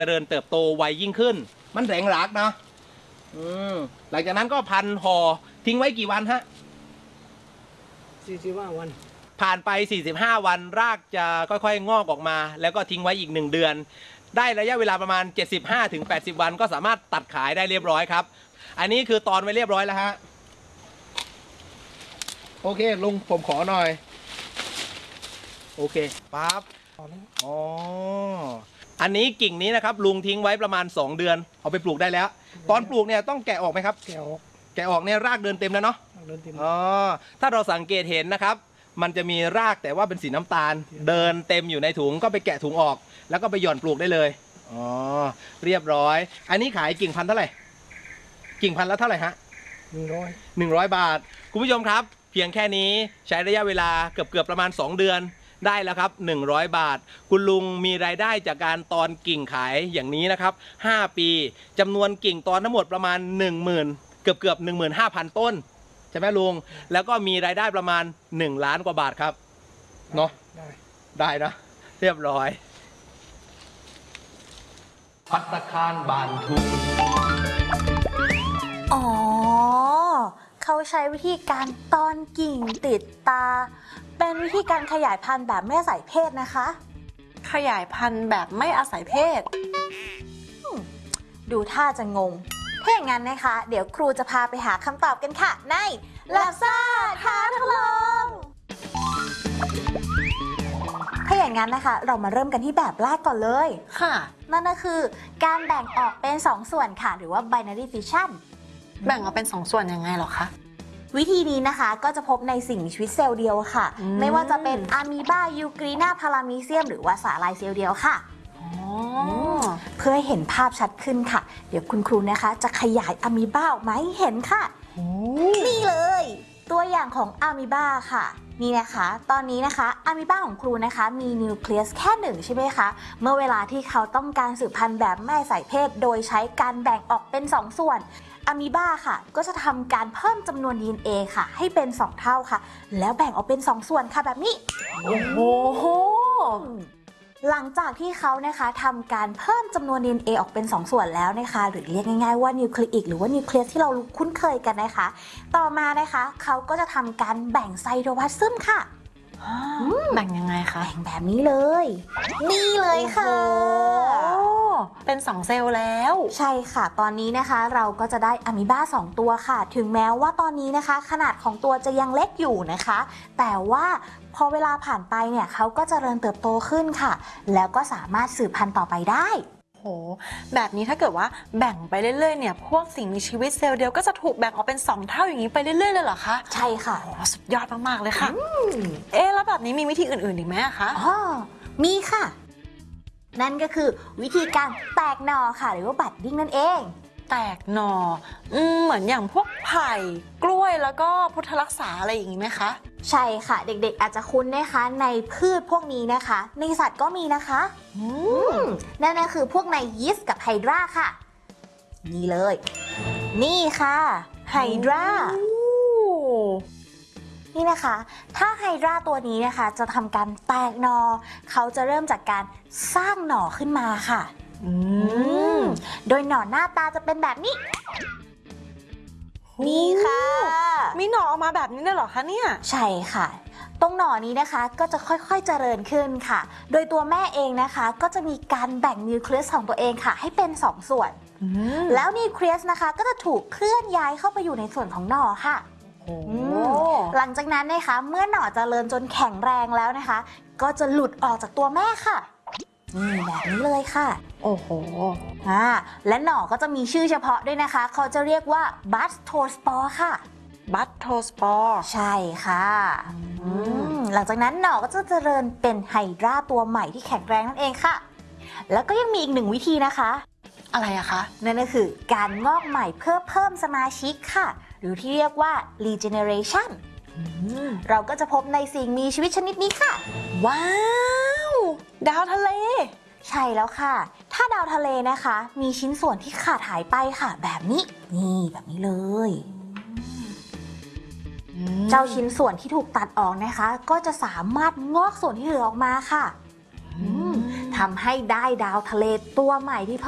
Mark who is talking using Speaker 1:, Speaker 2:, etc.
Speaker 1: เจริญเติบโตไวยิ่งขึ้นมันแรงหลากเนาะหลังจากนั้นก็พันห่อทิ้งไว้กี่วันฮะ
Speaker 2: 45 วัน
Speaker 1: ผ่านไป45 วันรากจะค่อยๆงอกออกมาแล้วก็ทิ้งไว้อีก1 เดือนได้ระยะเวลาประมาณ 75-80 วันก็สามารถตัดขายได้เรียบร้อยครับอันนี้คือตอนไว้เรียบร้อยแล้วฮะโอเคลุงผมขอหน่อยโอเคปั๊บอ๋ออันนี้กิ่งนี้นะครับลุงทิ้งไว้ประมาณ2 เดือนเอาไปปลูกได้แล้วตอนปลูกเนี่ยต้องแกะออกไหมครับแกะออกเนี่ยรากเดินเต็มแล้วเนาะอ๋อถ้าเราสังเกตเห็นนะครับมันจะมีรากแต่ว่าเป็นสีน้ำตาลเดินเต็มอยู่ในถุงก็ไปแกะถุงออกแล้วก็ไปหย่อนปลูกได้เลยอ๋อเรียบร้อยอันนี้ขายกิ่งพันเท่าไหร่กิ่งพันแล้วเท่าไหร่ฮะ100 บาทคุณผู้ชมครับเพียงแค่นี้ใช้ระยะเวลาเกือบประมาณ2 เดือนได้แล้วครับ100 บาทคุณลุงมีรายได้จากการตอนกิ่งขายอย่างนี้นะครับ5 ปีจำนวนกิ่งตอนทั้งหมดประมาณ 10,000 เกือบ 15,000 ต้นใช่ไหมลุงแล้วก็มีรายได้ประมาณ1 ล้านกว่าบาทครับเนาะได้นะเรียบร้อยภัตตาคารบานทุง
Speaker 3: อ๋อเขาใช้วิธีการตอนกิ่งติดตาเป็นวิธีการขยายพันธุ์แบบไม่อาศัยเพศนะคะ
Speaker 4: ขยายพันธุ์แบบไม่อาศัยเพศ
Speaker 3: ดูท่าจะงงถ้าอย่างนั้นนะคะเดี๋ยวครูจะพาไปหาคำตอบกันค่ะในแลบซ่าท้าทดลองถ้าอย่างนั้นนะคะเรามาเริ่มกันที่แบบแรกก่อนเลย
Speaker 4: ค่ะ
Speaker 3: นั่นก็คือการแบ่งออกเป็น2 ส่วนค่ะหรือว่า binary fission
Speaker 4: แบ่งออกเป็น2 ส่วนยังไงหรอคะ
Speaker 3: วิธีนี้นะคะก็จะพบในสิ่งมีชีวิตเซลล์เดียวค่ะไม่ว่าจะเป็นอะมีบายูกรีนาพารามีเซียมหรือว่าสาหร่ายเซลล์เดียวค่ะเพื่อให้เห็นภาพชัดขึ้นค่ะเดี๋ยวคุณครูนะคะจะขยายอะมีบาออกมาให้เห็นค่ะนี่เลยตัวอย่างของอะมีบาค่ะนี่นะคะตอนนี้นะคะอะมีบาของครูนะคะมีนิวเคลียสแค่1ใช่ไหมคะเมื่อเวลาที่เขาต้องการสืบพันธุ์แบบไม่ใส่เพศโดยใช้การแบ่งออกเป็น2 ส่วนอะมีบาค่ะก็จะทำการเพิ่มจำนวน DNA ค่ะให้เป็น2 เท่าค่ะแล้วแบ่งออกเป็น2 ส่วนค่ะแบบนี้
Speaker 4: โอ้โห
Speaker 3: หลังจากที่เขานะคะทำการเพิ่มจำนวน DNA ออกเป็น2 ส่วนแล้วนะคะหรือเรียกง่ายๆว่านิวคลีอิกหรือว่านิวเคลียสที่เราคุ้นเคยกันนะคะต่อมานะคะเขาก็จะทำการแบ่งไซโตพลาสมค่ะ
Speaker 4: แบ่งยังไงคะ
Speaker 3: แบ่งแบบนี้เลยนี่เลยค่ะ
Speaker 4: เป็น2 เซลล์แล้ว
Speaker 3: ใช่ค่ะตอนนี้นะคะเราก็จะได้อะมีบา2 ตัวค่ะถึงแม้ว่าตอนนี้นะคะขนาดของตัวจะยังเล็กอยู่นะคะแต่ว่าพอเวลาผ่านไปเนี่ยเขาก็เจริญเติบโตขึ้นค่ะแล้วก็สามารถสืบพันธุ์ต่อไปได้
Speaker 4: โหแบบนี้ถ้าเกิดว่าแบ่งไปเรื่อยๆเนี่ยพวกสิ่งมีชีวิตเซลล์เดียวก็จะถูกแบ่งออกเป็น2 เท่าอย่างนี้ไปเรื่อยๆเลยเหรอคะ
Speaker 3: ใช่ค่ะ
Speaker 4: โหสุดยอดมากๆเลยค่ะแล้วแบบนี้มีวิธีอื่นๆอีกไหมคะ
Speaker 3: มีค่ะนั่นก็คือวิธีการแตกหน่อค่ะหรือว่าบัดดิ้งนั่นเอง
Speaker 4: แตกหน่อเหมือนอย่างพวกไผ่กล้วยแล้วก็พุทธรักษาอะไรอย่างนี้ไหมคะ
Speaker 3: ใช่ค่ะเด็กๆอาจจะคุ้นนะคะในพืชพวกนี้นะคะในสัตว์ก็มีนะคะนั่นก็คือพวกในยีสต์กับไฮดราค่ะนี่เลยนี่ค่ะไฮดรานี่นะคะถ้าไฮดราตัวนี้นะคะจะทำการแตกหน่อเขาจะเริ่มจากการสร้างหน่อขึ้นมาค่ะโดยหน่อหน้าตาจะเป็นแบบนี้นี่ค่ะ
Speaker 4: มีหน่อออกมาแบบนี้ได้เหรอคะเนี่ย
Speaker 3: ใช่ค่ะตรงหน่อนี้นะคะก็จะค่อยๆเจริญขึ้นค่ะโดยตัวแม่เองนะคะก็จะมีการแบ่งนิวเคลียสของตัวเองค่ะให้เป็น2 ส่วนแล้วนิวเคลียสนะคะก็จะถูกเคลื่อนย้ายเข้าไปอยู่ในส่วนของหน่อค่ะหลังจากนั้นนะคะเมื่อหน่อเจริญจนแข็งแรงแล้วนะคะก็จะหลุดออกจากตัวแม่ค่ะแบบนี้เลยค่ะ
Speaker 4: โอ้โห
Speaker 3: และหน่อก็จะมีชื่อเฉพาะด้วยนะคะเขาจะเรียกว่าบัสโทสปอร์ค่ะ
Speaker 4: บัสโทสปอร์
Speaker 3: ใช่ค่ะหลังจากนั้นหน่อก็จะเจริญเป็นไฮดราตัวใหม่ที่แข็งแรงนั่นเองค่ะแล้วก็ยังมีอีก1 วิธีนะคะ
Speaker 4: อะไรอะคะ
Speaker 3: นั่นก็คือการงอกใหม่เพื่อเพิ่มสมาชิกค่ะหรือที่เรียกว่า regeneration เราก็จะพบในสิ่งมีชีวิตชนิดนี้ค่ะ
Speaker 4: ว้าวดาวทะเล
Speaker 3: ใช่แล้วค่ะถ้าดาวทะเลนะคะมีชิ้นส่วนที่ขาดหายไปค่ะแบบนี้นี่แบบนี้เลยเจ้าชิ้นส่วนที่ถูกตัดออกนะคะก็จะสามารถงอกส่วนที่เหลือออกมาค่ะททำให้ได้ดาวทะเลตัวใหม่ที่